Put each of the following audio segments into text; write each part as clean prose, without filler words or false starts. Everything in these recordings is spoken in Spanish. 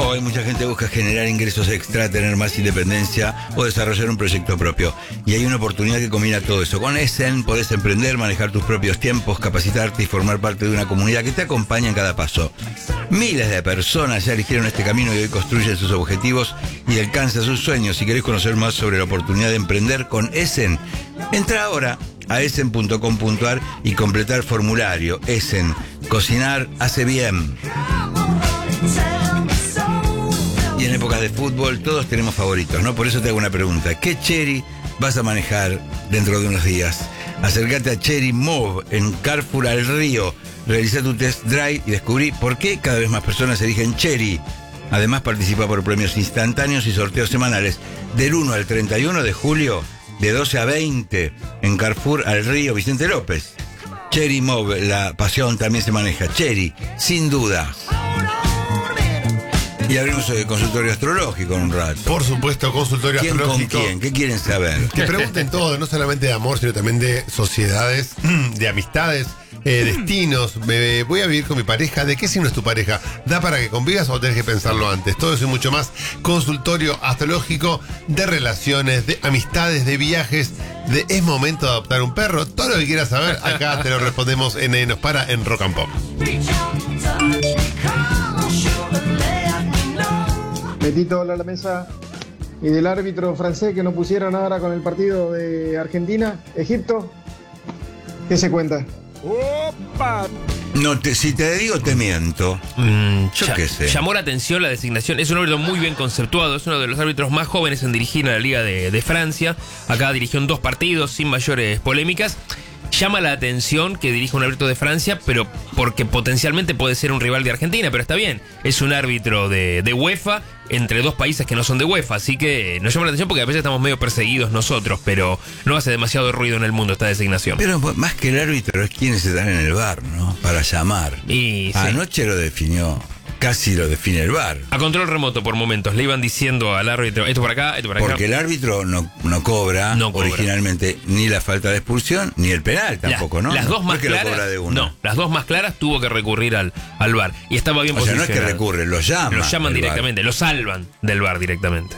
Hoy mucha gente busca generar ingresos extra, tener más independencia o desarrollar un proyecto propio. Y hay una oportunidad que combina todo eso. Con Essen podés emprender, manejar tus propios tiempos, capacitarte y formar parte de una comunidad que te acompaña en cada paso. Miles de personas ya eligieron este camino y hoy construyen sus objetivos y alcanzan sus sueños. Si querés conocer más sobre la oportunidad de emprender con Essen, entra ahora a essen.com.ar y completar formulario. Essen, cocinar hace bien. Y en épocas de fútbol todos tenemos favoritos, ¿no? Por eso te hago una pregunta. ¿Qué Chery vas a manejar dentro de unos días? Acércate a Chery Move en Carrefour al Río. Realiza tu test drive y descubrí por qué cada vez más personas eligen Chery. Además participa por premios instantáneos y sorteos semanales del 1 al 31 de julio, de 12 a 20, en Carrefour al Río Vicente López. Chery Move, la pasión también se maneja. Chery, sin duda. Y abrimos consultorio astrológico en un rato. Por supuesto, consultorio ¿Quién astrológico. con quién? ¿Qué quieren saber? Que pregunten todo, no solamente de amor, sino también de sociedades, de amistades, destinos. Voy a vivir con mi pareja. ¿De qué signo es tu pareja? ¿Da para que convivas o tenés que pensarlo antes? Todo eso y mucho más. Consultorio astrológico de relaciones, de amistades, de viajes, de ¿es momento de adoptar un perro? Todo lo que quieras saber, acá te lo respondemos en Nos Para en Rock and Pop. Betito, hola a la mesa. Y del árbitro francés que no pusieron ahora con el partido de Argentina, Egipto, ¿qué se cuenta? ¡Opa! No si te digo, te miento. Yo qué sé. Llamó la atención la designación. Es un árbitro muy bien conceptuado. Es uno de los árbitros más jóvenes en dirigir a la Liga de Francia. Acá dirigió en 2 partidos sin mayores polémicas. Llama la atención que dirija un árbitro de Francia, pero porque potencialmente puede ser un rival de Argentina, pero está bien. Es un árbitro de UEFA entre 2 países que no son de UEFA, así que nos llama la atención porque a veces estamos medio perseguidos nosotros, pero no hace demasiado ruido en el mundo esta designación. Pero más que el árbitro es quienes están en el bar, ¿no? Para llamar. Y sí. Anoche lo definió. Casi lo define el VAR. A control remoto por momentos. Le iban diciendo al árbitro, esto por acá, esto por acá. Porque el árbitro no cobra originalmente ni la falta de expulsión, ni el penal tampoco, ¿no? Las dos más claras. Lo cobra de uno. No, las dos más claras tuvo que recurrir al VAR. Y estaba bien posicionado. O sea, no es que recurre, lo llaman. Lo llaman directamente, lo salvan del VAR directamente.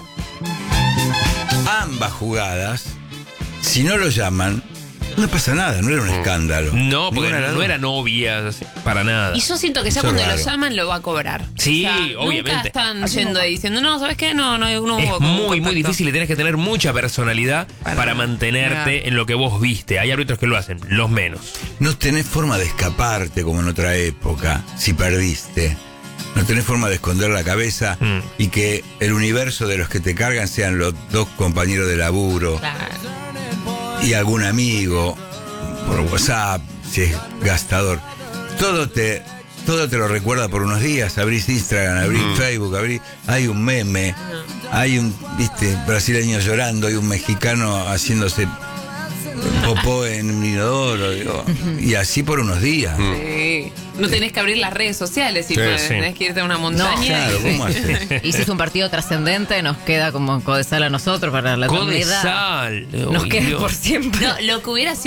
Ambas jugadas, si no lo llaman, no pasa nada, no era un escándalo. No, porque no eran obvias, para nada. Y yo siento que ya cuando lo llaman lo va a cobrar. Sí, o sea, obviamente. Nunca están yendo y diciendo, no, ¿sabes qué? No es hubo muy contacto. difícil y tenés que tener mucha personalidad para mantenerte en lo que vos viste. Hay árbitros que lo hacen, los menos. No tenés forma de escaparte como en otra época, si perdiste. No tenés forma de esconder la cabeza y que el universo de los que te cargan sean los 2 compañeros de laburo. Claro. Y algún amigo por WhatsApp, si es gastador. Todo te lo recuerda por unos días. Abrís Instagram, abrís Facebook, hay un meme, hay un brasileño llorando, hay un mexicano haciéndose popó en un inodoro, digo, y así por unos días. Sí. No tenés que abrir las redes sociales, tenés que irte a una montaña. No, claro, ¿cómo haces? Y si es un partido trascendente, nos queda como Codesal a nosotros para la comunidad. Codesal. Nos queda por siempre. No, lo que hubiera sido